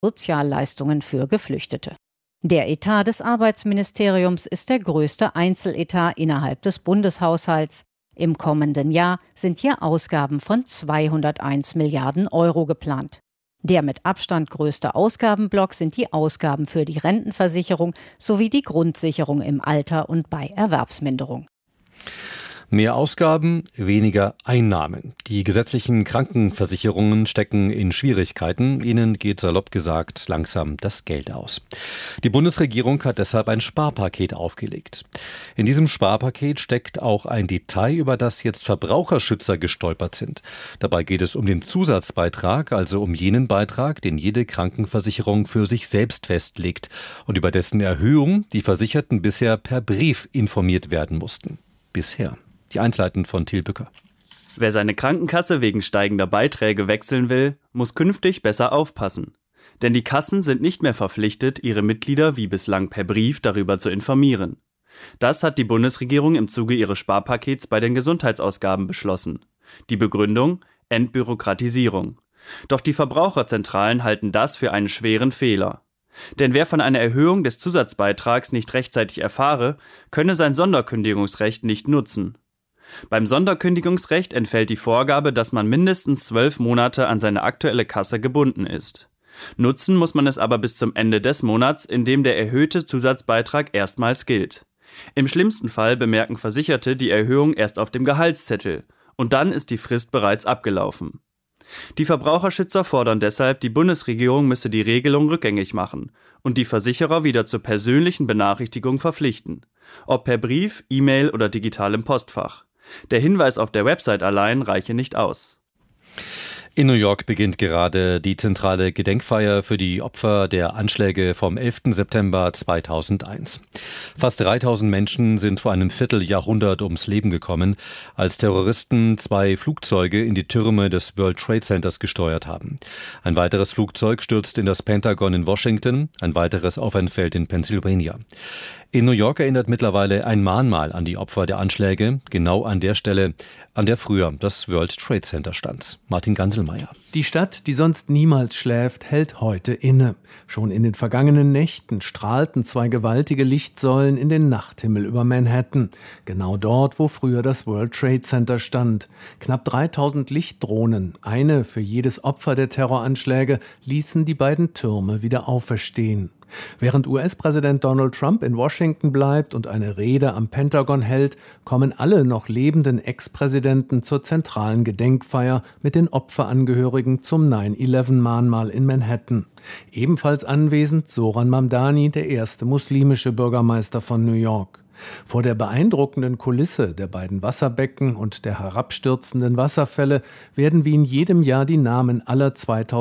Sozialleistungen für Geflüchtete. Der Etat des Arbeitsministeriums ist der größte Einzeletat innerhalb des Bundeshaushalts. Im kommenden Jahr sind hier Ausgaben von 201 Milliarden Euro geplant. Der mit Abstand größte Ausgabenblock sind die Ausgaben für die Rentenversicherung sowie die Grundsicherung im Alter und bei Erwerbsminderung. Mehr Ausgaben, weniger Einnahmen. Die gesetzlichen Krankenversicherungen stecken in Schwierigkeiten. Ihnen geht salopp gesagt langsam das Geld aus. Die Bundesregierung hat deshalb ein Sparpaket aufgelegt. In diesem Sparpaket steckt auch ein Detail, über das jetzt Verbraucherschützer gestolpert sind. Dabei geht es um den Zusatzbeitrag, also um jenen Beitrag, den jede Krankenversicherung für sich selbst festlegt und über dessen Erhöhung die Versicherten bisher per Brief informiert werden mussten. Bisher. Die Einzelheiten von Thiel Bücker. Wer seine Krankenkasse wegen steigender Beiträge wechseln will, muss künftig besser aufpassen. Denn die Kassen sind nicht mehr verpflichtet, ihre Mitglieder wie bislang per Brief darüber zu informieren. Das hat die Bundesregierung im Zuge ihres Sparpakets bei den Gesundheitsausgaben beschlossen. Die Begründung: Entbürokratisierung. Doch die Verbraucherzentralen halten das für einen schweren Fehler. Denn wer von einer Erhöhung des Zusatzbeitrags nicht rechtzeitig erfahre, könne sein Sonderkündigungsrecht nicht nutzen. Beim Sonderkündigungsrecht entfällt die Vorgabe, dass man mindestens 12 Monate an seine aktuelle Kasse gebunden ist. Nutzen muss man es aber bis zum Ende des Monats, in dem der erhöhte Zusatzbeitrag erstmals gilt. Im schlimmsten Fall bemerken Versicherte die Erhöhung erst auf dem Gehaltszettel und dann ist die Frist bereits abgelaufen. Die Verbraucherschützer fordern deshalb, die Bundesregierung müsse die Regelung rückgängig machen und die Versicherer wieder zur persönlichen Benachrichtigung verpflichten. Ob per Brief, E-Mail oder digitalem Postfach. Der Hinweis auf der Website allein reiche nicht aus. In New York beginnt gerade die zentrale Gedenkfeier für die Opfer der Anschläge vom 11. September 2001. Fast 3000 Menschen sind vor einem Vierteljahrhundert ums Leben gekommen, als Terroristen 2 Flugzeuge in die Türme des World Trade Centers gesteuert haben. Ein weiteres Flugzeug stürzt in das Pentagon in Washington, ein weiteres auf ein Feld in Pennsylvania. In New York erinnert mittlerweile ein Mahnmal an die Opfer der Anschläge, genau an der Stelle, an der früher das World Trade Center stand. Martin Ganselmeier. Die Stadt, die sonst niemals schläft, hält heute inne. Schon in den vergangenen Nächten strahlten 2 gewaltige Lichtsäulen in den Nachthimmel über Manhattan. Genau dort, wo früher das World Trade Center stand. Knapp 3000 Lichtdrohnen, eine für jedes Opfer der Terroranschläge, ließen die beiden Türme wieder auferstehen. Während US-Präsident Donald Trump in Washington bleibt und eine Rede am Pentagon hält, kommen alle noch lebenden Ex-Präsidenten zur zentralen Gedenkfeier mit den Opferangehörigen zum 9/11-Mahnmal in Manhattan. Ebenfalls anwesend Zoran Mamdani, der erste muslimische Bürgermeister von New York. Vor der beeindruckenden Kulisse der beiden Wasserbecken und der herabstürzenden Wasserfälle werden wie in jedem Jahr die Namen aller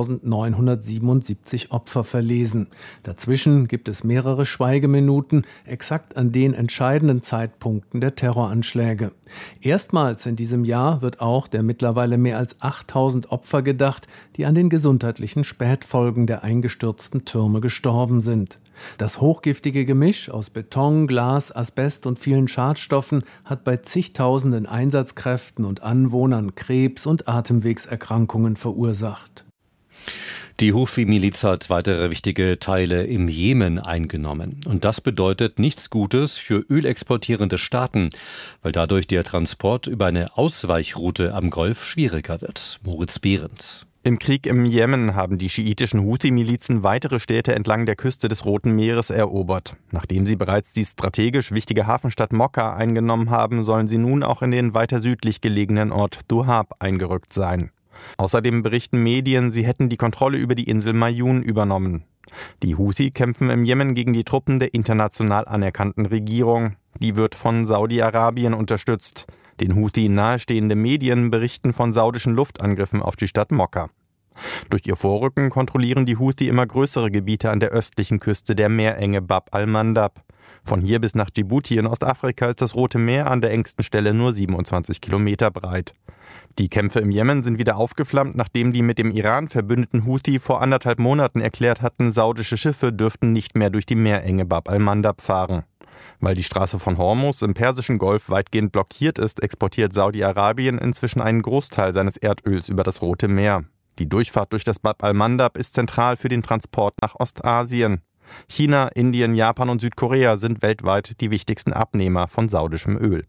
2977 Opfer verlesen. Dazwischen gibt es mehrere Schweigeminuten, exakt an den entscheidenden Zeitpunkten der Terroranschläge. Erstmals in diesem Jahr wird auch der mittlerweile mehr als 8000 Opfer gedacht, die an den gesundheitlichen Spätfolgen der eingestürzten Türme gestorben sind. Das hochgiftige Gemisch aus Beton, Glas, Asbest und vielen Schadstoffen hat bei zigtausenden Einsatzkräften und Anwohnern Krebs- und Atemwegserkrankungen verursacht. Die Houthi-Miliz hat weitere wichtige Teile im Jemen eingenommen. Und das bedeutet nichts Gutes für ölexportierende Staaten, weil dadurch der Transport über eine Ausweichroute am Golf schwieriger wird. Moritz Behrendt. Im Krieg im Jemen haben die schiitischen Houthi-Milizen weitere Städte entlang der Küste des Roten Meeres erobert. Nachdem sie bereits die strategisch wichtige Hafenstadt Mokka eingenommen haben, sollen sie nun auch in den weiter südlich gelegenen Ort Duhab eingerückt sein. Außerdem berichten Medien, sie hätten die Kontrolle über die Insel Mayun übernommen. Die Houthi kämpfen im Jemen gegen die Truppen der international anerkannten Regierung. Die wird von Saudi-Arabien unterstützt. Den Houthi nahestehende Medien berichten von saudischen Luftangriffen auf die Stadt Mokka. Durch ihr Vorrücken kontrollieren die Houthi immer größere Gebiete an der östlichen Küste der Meerenge Bab al-Mandab. Von hier bis nach Djibouti in Ostafrika ist das Rote Meer an der engsten Stelle nur 27 Kilometer breit. Die Kämpfe im Jemen sind wieder aufgeflammt, nachdem die mit dem Iran verbündeten Houthi vor 1,5 Monaten erklärt hatten, saudische Schiffe dürften nicht mehr durch die Meerenge Bab al-Mandab fahren. Weil die Straße von Hormuz im Persischen Golf weitgehend blockiert ist, exportiert Saudi-Arabien inzwischen einen Großteil seines Erdöls über das Rote Meer. Die Durchfahrt durch das Bab al-Mandab ist zentral für den Transport nach Ostasien. China, Indien, Japan und Südkorea sind weltweit die wichtigsten Abnehmer von saudischem Öl.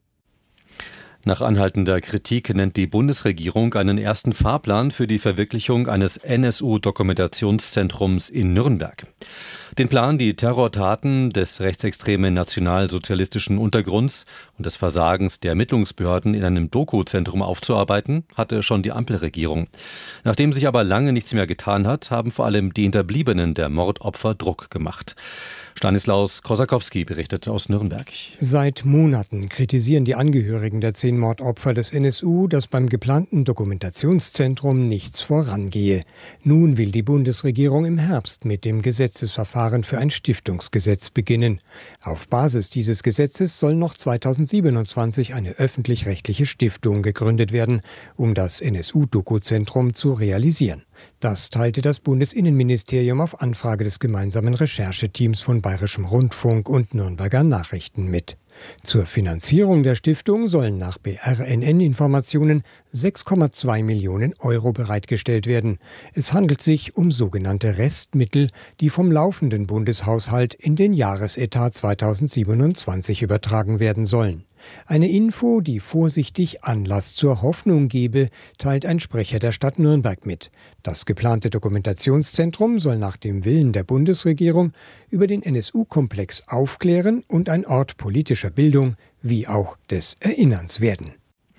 Nach anhaltender Kritik nennt die Bundesregierung einen ersten Fahrplan für die Verwirklichung eines NSU-Dokumentationszentrums in Nürnberg. Den Plan, die Terrortaten des rechtsextremen nationalsozialistischen Untergrunds und des Versagens der Ermittlungsbehörden in einem Doku-Zentrum aufzuarbeiten, hatte schon die Ampelregierung. Nachdem sich aber lange nichts mehr getan hat, haben vor allem die Hinterbliebenen der Mordopfer Druck gemacht. Stanislaus Kosakowski berichtet aus Nürnberg. Seit Monaten kritisieren die Angehörigen der 10 Mordopfer des NSU, dass beim geplanten Dokumentationszentrum nichts vorangehe. Nun will die Bundesregierung im Herbst mit dem Gesetzesverfahren für ein Stiftungsgesetz beginnen. Auf Basis dieses Gesetzes soll noch 2027 eine öffentlich-rechtliche Stiftung gegründet werden, um das NSU-Doku-Zentrum zu realisieren. Das teilte das Bundesinnenministerium auf Anfrage des gemeinsamen Rechercheteams von Bayerischem Rundfunk und Nürnberger Nachrichten mit. Zur Finanzierung der Stiftung sollen nach BRNN-Informationen 6,2 Millionen Euro bereitgestellt werden. Es handelt sich um sogenannte Restmittel, die vom laufenden Bundeshaushalt in den Jahresetat 2027 übertragen werden sollen. Eine Info, die vorsichtig Anlass zur Hoffnung gebe, teilt ein Sprecher der Stadt Nürnberg mit. Das geplante Dokumentationszentrum soll nach dem Willen der Bundesregierung über den NSU-Komplex aufklären und ein Ort politischer Bildung wie auch des Erinnerns werden.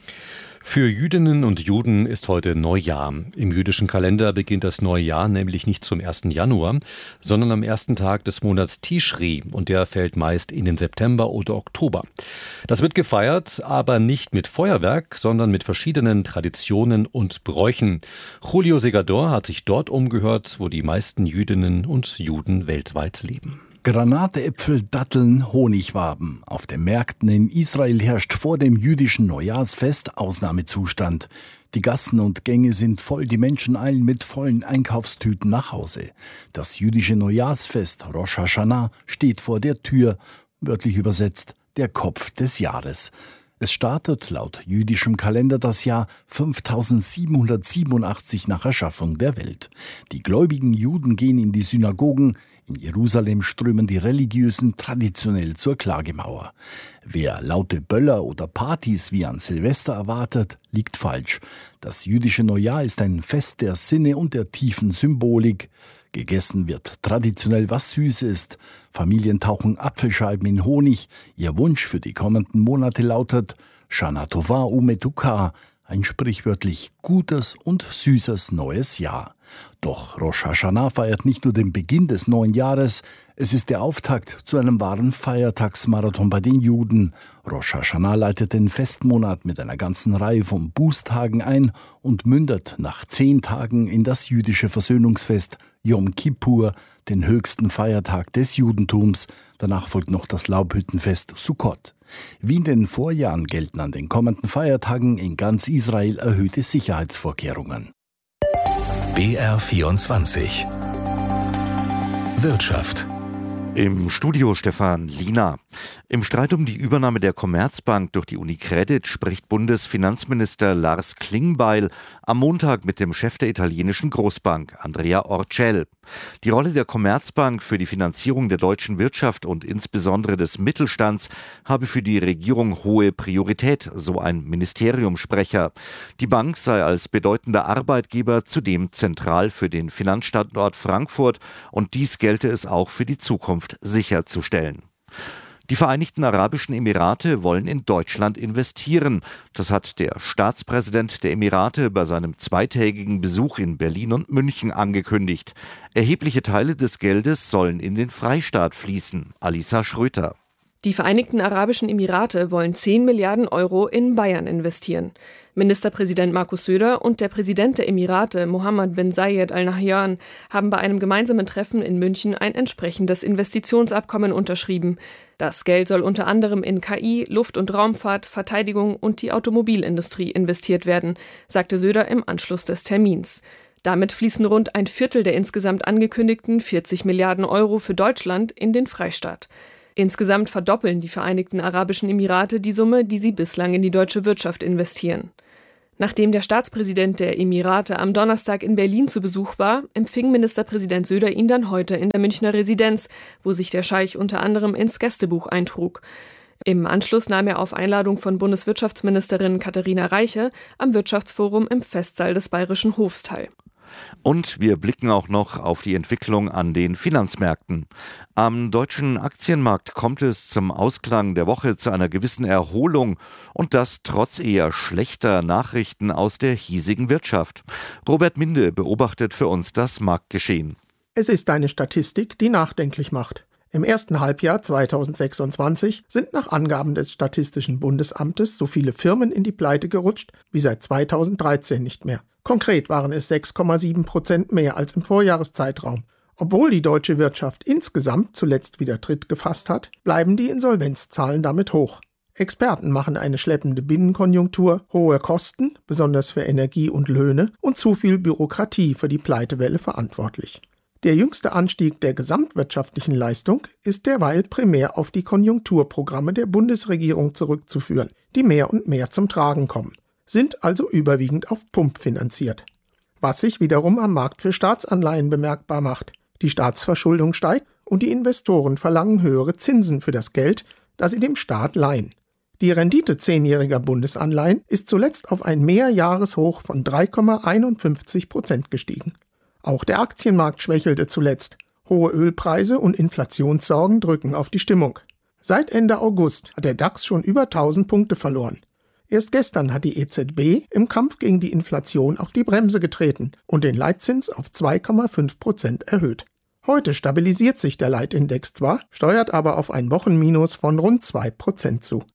Für Jüdinnen und Juden ist heute Neujahr. Im jüdischen Kalender beginnt das neue Jahr nämlich nicht zum 1. Januar, sondern am ersten Tag des Monats Tischri und der fällt meist in den September oder Oktober. Das wird gefeiert, aber nicht mit Feuerwerk, sondern mit verschiedenen Traditionen und Bräuchen. Julio Segador hat sich dort umgehört, wo die meisten Jüdinnen und Juden weltweit leben. Granate, Äpfel, Datteln, Honigwaben. Auf den Märkten in Israel herrscht vor dem jüdischen Neujahrsfest Ausnahmezustand. Die Gassen und Gänge sind voll, die Menschen eilen mit vollen Einkaufstüten nach Hause. Das jüdische Neujahrsfest Rosh Hashanah steht vor der Tür, wörtlich übersetzt der Kopf des Jahres. Es startet laut jüdischem Kalender das Jahr 5787 nach Erschaffung der Welt. Die gläubigen Juden gehen in die Synagogen. In Jerusalem strömen die Religiösen traditionell zur Klagemauer. Wer laute Böller oder Partys wie an Silvester erwartet, liegt falsch. Das jüdische Neujahr ist ein Fest der Sinne und der tiefen Symbolik. Gegessen wird traditionell, was süß ist. Familien tauchen Apfelscheiben in Honig. Ihr Wunsch für die kommenden Monate lautet Shana Tova Umetuka, ein sprichwörtlich gutes und süßes neues Jahr. Doch Rosh Hashanah feiert nicht nur den Beginn des neuen Jahres, es ist der Auftakt zu einem wahren Feiertagsmarathon bei den Juden. Rosh Hashanah leitet den Festmonat mit einer ganzen Reihe von Bußtagen ein und mündet nach 10 Tagen in das jüdische Versöhnungsfest Yom Kippur, den höchsten Feiertag des Judentums. Danach folgt noch das Laubhüttenfest Sukkot. Wie in den Vorjahren gelten an den kommenden Feiertagen in ganz Israel erhöhte Sicherheitsvorkehrungen. BR24 Wirtschaft. Im Studio Stefan Liener. Im Streit um die Übernahme der Commerzbank durch die UniCredit spricht Bundesfinanzminister Lars Klingbeil am Montag mit dem Chef der italienischen Großbank, Andrea Orcel. Die Rolle der Commerzbank für die Finanzierung der deutschen Wirtschaft und insbesondere des Mittelstands habe für die Regierung hohe Priorität, so ein Ministeriumssprecher. Die Bank sei als bedeutender Arbeitgeber zudem zentral für den Finanzstandort Frankfurt und dies gelte es auch für die Zukunft sicherzustellen. Die Vereinigten Arabischen Emirate wollen in Deutschland investieren. Das hat der Staatspräsident der Emirate bei seinem zweitägigen Besuch in Berlin und München angekündigt. Erhebliche Teile des Geldes sollen in den Freistaat fließen. Alisa Schröter. Die Vereinigten Arabischen Emirate wollen 10 Milliarden Euro in Bayern investieren. Ministerpräsident Markus Söder und der Präsident der Emirate, Mohammed bin Zayed Al Nahyan, haben bei einem gemeinsamen Treffen in München ein entsprechendes Investitionsabkommen unterschrieben. Das Geld soll unter anderem in KI, Luft- und Raumfahrt, Verteidigung und die Automobilindustrie investiert werden, sagte Söder im Anschluss des Termins. Damit fließen rund ein Viertel der insgesamt angekündigten 40 Milliarden Euro für Deutschland in den Freistaat. Insgesamt verdoppeln die Vereinigten Arabischen Emirate die Summe, die sie bislang in die deutsche Wirtschaft investieren. Nachdem der Staatspräsident der Emirate am Donnerstag in Berlin zu Besuch war, empfing Ministerpräsident Söder ihn dann heute in der Münchner Residenz, wo sich der Scheich unter anderem ins Gästebuch eintrug. Im Anschluss nahm er auf Einladung von Bundeswirtschaftsministerin Katharina Reiche am Wirtschaftsforum im Festsaal des Bayerischen Hofs teil. Und wir blicken auch noch auf die Entwicklung an den Finanzmärkten. Am deutschen Aktienmarkt kommt es zum Ausklang der Woche zu einer gewissen Erholung und das trotz eher schlechter Nachrichten aus der hiesigen Wirtschaft. Robert Minde beobachtet für uns das Marktgeschehen. Es ist eine Statistik, die nachdenklich macht. Im ersten Halbjahr 2026 sind nach Angaben des Statistischen Bundesamtes so viele Firmen in die Pleite gerutscht wie seit 2013 nicht mehr. Konkret waren es 6,7% mehr als im Vorjahreszeitraum. Obwohl die deutsche Wirtschaft insgesamt zuletzt wieder Tritt gefasst hat, bleiben die Insolvenzzahlen damit hoch. Experten machen eine schleppende Binnenkonjunktur, hohe Kosten, besonders für Energie und Löhne, und zu viel Bürokratie für die Pleitewelle verantwortlich. Der jüngste Anstieg der gesamtwirtschaftlichen Leistung ist derweil primär auf die Konjunkturprogramme der Bundesregierung zurückzuführen, die mehr und mehr zum Tragen kommen, sind also überwiegend auf Pump finanziert. Was sich wiederum am Markt für Staatsanleihen bemerkbar macht. Die Staatsverschuldung steigt und die Investoren verlangen höhere Zinsen für das Geld, das sie dem Staat leihen. Die Rendite 10-jähriger Bundesanleihen ist zuletzt auf ein Mehrjahreshoch von 3,51% gestiegen. Auch der Aktienmarkt schwächelte zuletzt. Hohe Ölpreise und Inflationssorgen drücken auf die Stimmung. Seit Ende August hat der DAX schon über 1000 Punkte verloren. Erst gestern hat die EZB im Kampf gegen die Inflation auf die Bremse getreten und den Leitzins auf 2,5% erhöht. Heute stabilisiert sich der Leitindex zwar, steuert aber auf ein Wochenminus von rund 2% zu.